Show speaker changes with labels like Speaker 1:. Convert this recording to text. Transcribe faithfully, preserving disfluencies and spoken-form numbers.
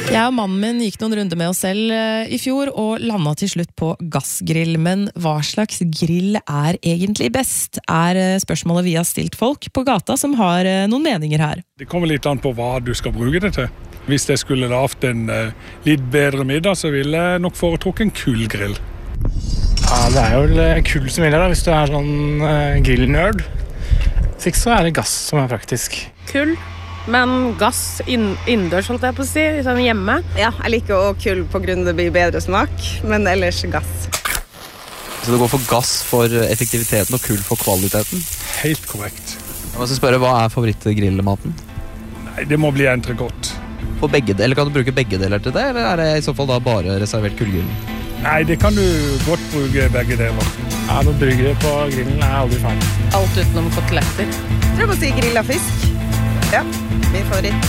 Speaker 1: Jeg og mannen min gikk noen runder med oss selv i fjor og landet til slutt på gassgrill. Men hva slags grill er egentlig best? Er spørsmålet vi har stilt folk på gata som har noen meninger her.
Speaker 2: Det kommer litt an på hva du skal bruke det til. Hvis jeg skulle lagt en litt bedre middag, så ville jeg nok foretrukket en kullgrill.
Speaker 3: Ja, det er jo kull som gjelder da, hvis du er sånn grillnerd. Hvis ikke så er det gass som er praktisk.
Speaker 4: Kull. Men gass inn, innendørs, holdt jeg på å si, sånn hjemme.
Speaker 5: Ja, jeg liker også kull på grunn det blir bedre smak, men ellers gass.
Speaker 6: Så det går for gass for effektiviteten og kull for kvaliteten?
Speaker 2: Helt korrekt.
Speaker 6: Jeg må spørre, hva er favorittgrillmaten?
Speaker 2: Nei, det må bli entrecôte.
Speaker 6: For begge, eller kan du bruke begge deler til det, eller er det i så fall da bare reservert kullgrillen?
Speaker 2: Nei, det kan du godt bruke begge deler.
Speaker 3: Ja, noe burger på grillen er aldri ferdig.
Speaker 4: Alt utenom koteletter.
Speaker 5: Jeg tror jeg må si grillet fisk. Ja, min favoritt.